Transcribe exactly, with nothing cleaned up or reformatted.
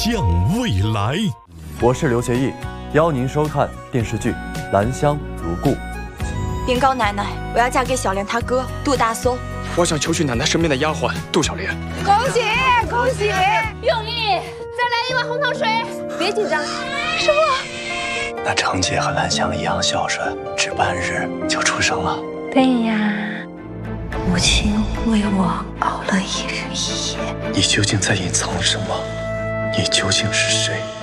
向未来。 我是刘学义，邀您收看电视剧《兰香如故》。 禀告奶奶，我要嫁给小莲他哥杜大松。 我想求娶奶奶身边的丫鬟杜小莲。 恭喜恭喜！用力，再来一碗红糖水。别紧张，师傅。 那程姐和兰香一样孝顺，只半日就出生了。 对呀，母亲为我熬了一日一夜。 你究竟在隐藏什么？你究竟是谁？